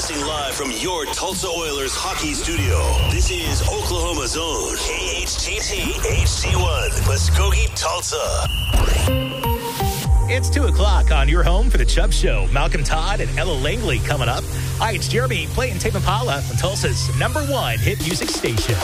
Broadcasting live from your Tulsa Oilers hockey studio. This is Oklahoma's own KHTT HD1, Muskogee, Tulsa. It's 2 o'clock on your home for the Chubb Show. Malcolm Todd and Ella Langley coming up. Hi, it's Jeremy playing Tame Impala on Tulsa's #1 hit music station.